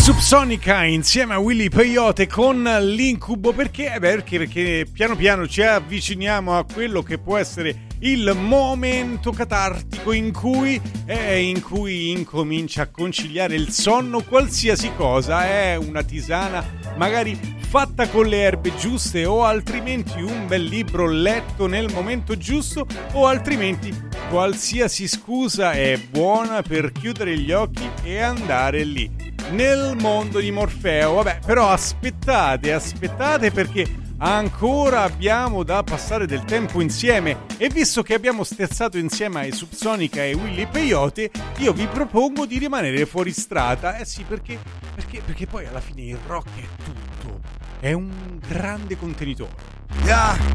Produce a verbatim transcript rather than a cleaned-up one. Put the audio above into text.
Subsonica insieme a Willy Peyote con l'Incubo, perché? Eh beh, perché, perché piano piano ci avviciniamo a quello che può essere il momento catartico in cui, eh, in cui incomincia a conciliare il sonno qualsiasi cosa, è eh, una tisana magari fatta con le erbe giuste, o altrimenti un bel libro letto nel momento giusto, o altrimenti qualsiasi scusa è buona per chiudere gli occhi e andare lì nel mondo di Morfeo. Vabbè, però aspettate, aspettate, perché ancora abbiamo da passare del tempo insieme, e visto che abbiamo sterzato insieme ai Subsonica e Willy Peyote, io vi propongo di rimanere fuori strada. Eh sì, perché, perché, perché poi alla fine il rock è tutto, è un grande contenitore. Yeah.